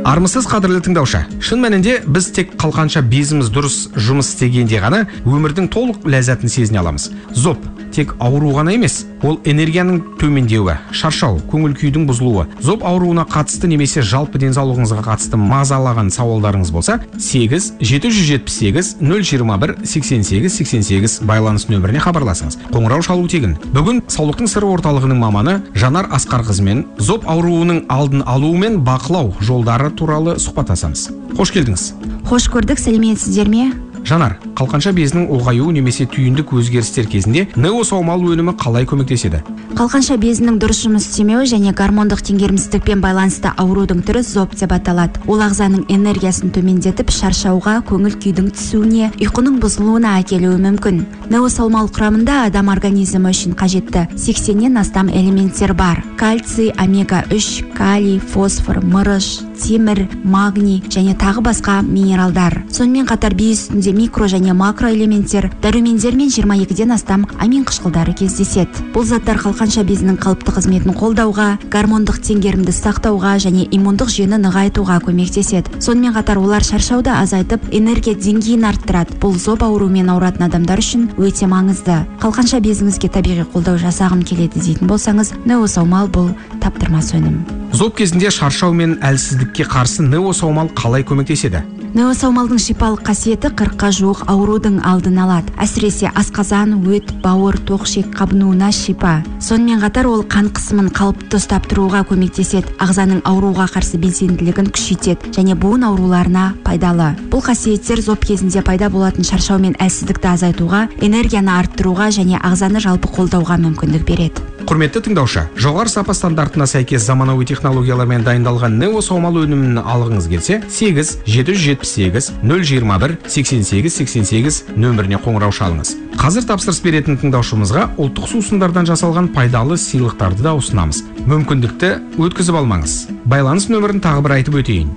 Армысыз қадірлі тыңдаушы. Шын мәнінде біз тек қалқанша безіміз дұрыс жұмыс істегенде ғана өмірдің толық ләззатын сезіне аламыз. Зоб тек ауру ғана емес, ол энергияның төмендеуі, шаршау, көңіл күйдің бұзылуы. Зоб ауруына қатысты немесе жалпы денсаулығыңызға қатысты мазалаған сауалдарыңыз болса, 8-777-021-88-88 байланыс нөміріне хабарласыңыз. Қоңырау шалу тегін. Бүгін саулықтың сыры орталығының маманы Жанар Асқарқызымен зоб ауруының алдын алу мен бақылау жолдары туралы сұхбаттасамыз. Қош келдіңіз. Қош көрдік, сәлеметсіздер ме? Жанар, қалқанша безінің ұлғаюы немесе түйіндік өзгерістер кезінде нео саумал өнімі қалай көмектеседі? Қалқанша безінің дұрыс жұмыс істемеуі және гормондық теңгерімсіздікпен байланысты аурудың түрі зоб деп аталады. Ол ағзаның энергиясын төмендетіп, шаршауға, көңіл күйдің түсуіне, ұйқының бұзылуына әкелуі мүмкін. Нео саумал құрамында адам организмі үшін қажетті 80-нен астам элементтер бар. Кальций, омега-3, калий, фосфор, мырыш, темір, магний және тағы басқа минералдар. Сонымен қатар бие үстінде микро және макро элементтер, дәрумендер мен 22-ден астам амин қышқылдары кездеседі. Бұл заттар қалқанша безінің қалыпты қызметін қолдауға, гормондық теңгерімді сақтауға және иммундық жүйені нығайтуға көмектеседі. Сонымен қатар олар шаршауды азайтып, энергия деңгейін арттырады. Бұл зоб ауруымен ауыратын адамдар үшін өте маңызды. Қалқанша безіңізге табиғи қолдау жасағым келеді дейтін болсаңыз, нео саумал бұл таптырмас өнім. Зоб кезінде шаршау мен әлсіздікке қарсы нео саумал қалай көмектеседі? Нео саумалдың шипалық қасиеті 40-қа жуық аурудың алдын алады. Әсіресе асқазан, өт, бауыр, тоқшек қабынуына шипа. Сонымен қатар ол қан қысымын қалыпты ұстап тұруға көмектеседі, ағзаның ауруға қарсы белсенділігін күшейтеді және буын ауруларына пайдалы. Бұл қасиеттер зоб кезінде пайда болатын шаршау мен әлсіздікті азайтуға, энергияны арттыруға және ағзаны жалпы қолдауға мүмкіндік береді. Құрметті тыңдаушы, жоғары сапа стандартына сәйкес заманауи технологиялармен дайындалған нео саумал өнімін алғыңыз келсе, 8-777-021-88-88 нөміріне қоңырау шалыңыз. Қазір тапсырыс беретін тыңдаушымызға ұлттық сусындардан жасалған пайдалы сыйлықтарды да ұсынамыз. Мүмкіндікті өткізіп алмаңыз. Байланыс нөмірін тағы бір айтып өтейін.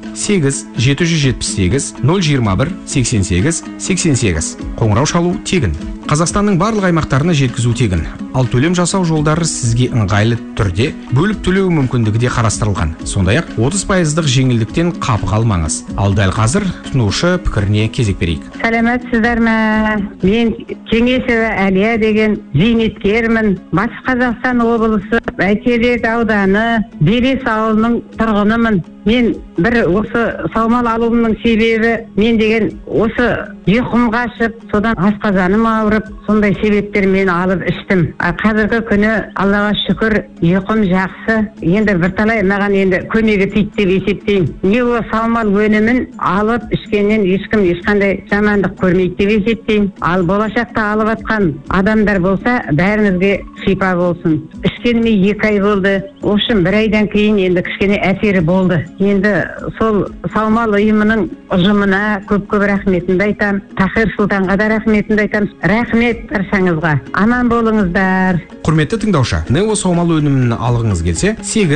8-777-021-88-88 қоңырау шалу тегін. Қазақстанның барлық аймақтарына жеткізу тегін. Ал төлем жасау жолдары сізге ыңғайлы түрде бөліп төлеу мүмкіндігі де қарастырылған. Сондай-ақ 30% жеңілдіктен қапы қалмаңыз. Ал дәл қазір тұтынушы пікіріне кезек берейік. Сәлеметсіздер ме? Мен Кеңесова Әлия деген зейнеткермін. Батыс Қазақстан облысы Бәйтерек ауданы Белес ауылының тұрғынымын. Мен бір осы саумал алуымның себебі, мен деген осы ұйқым қашып, содан асқазаным ауырып, сондай себептермен алып іштім. Қазіргі күні Аллаға шүкір, ұйқым жақсы. Енді бірталай маған енді көмегі тиді деп есептеймін. Нео саумал өнімін алып ішкеннен ешкім ешқандай жамандық көрмейді деп есептеймін. Ал болашақта алып атқан адамдар болса, бәріңізге шипа болсын. Ішкеніме 2 ай болды. Ошын 1 айдан кейін енді кішкене әсері болды. Енді сол саумал ұйымының ұжымына көп-көп рахметімді айтам. Тахир Сұлтанға да рахметімді айтам. Рахмет баршаңызға. Аман болыңыздар. Құрметті тыңдаушы, нео саумал өнімін алғыңыз келсе,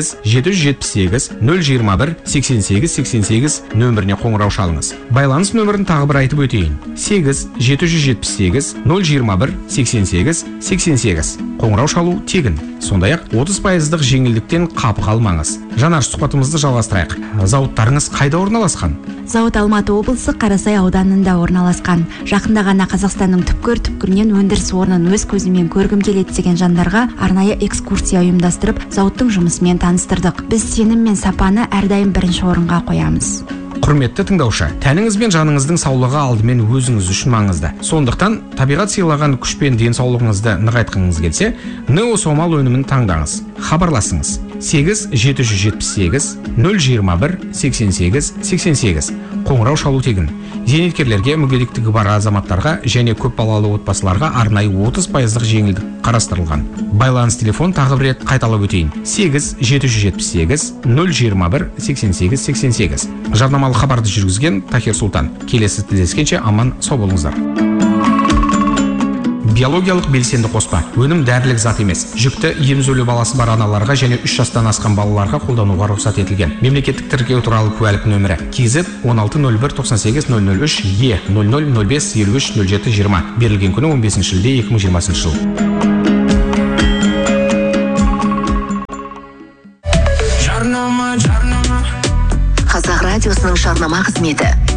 8-777-021-88-88 нөміріне қоңырау шалыңыз. Байланыс нөмірін тағы бір айтып өтейін. 8-777-021-88-88 қоңырау шалу тегін. Сондай-ақ 30% жеңілдіктен қапы қалмаңыз. Жанар, сұхбатымызды жалғастырайық. Зауыттарыңыз қайда орналасқан? Зауыт Алматы облысы Қарасай ауданында орналасқан. Жақында ғана Қазақстанның түпкір-түпкірінен өндіріс орнын өз көзімен көргім келеді деген жандарға арнайы экскурсия ұйымдастырып, зауыттың жұмысымен таныстырдық. Біз сенім мен сапаны әрдайым бірінші орынға қоямыз. Құрметті тыңдаушы, тәніңіз бен жаныңыздың саулығы алдымен өзіңіз үшін маңызды. Сондықтан табиғат сыйлаған күш пен денсаулығыңызды нығайтқыңыз келсе, нео саумал өнімін таңдаңыз. Хабарласыңыз. 8-777-021-88-88 қоңырау шалу тегін. Зейнеткерлерге, мүгедектігі бар азаматтарға және көп балалы отбасыларға арнайы 30% жеңілдік қарастырылған. Байланыс телефон тағы бір рет қайталап өтейін. 8-777-021-88-88. Жарнамалық хабарды жүргізген Тахир Сұлтан. Келесі тілдескенше аман сау болыңыздар. Биологиялық белсенді қоспа. Өнім дәрілік зат емес. Жүкті, емізулі баласы бар аналарға және 3 жастан асқан балаларға қолдануға рұқсат етілген. Мемлекеттік тіркеу туралы куәлік нөмірі KZ 160198-003 E0005530720. Берілген күні 15 шілде 2020 жыл. Қазақ радиосының жарнама қызметі.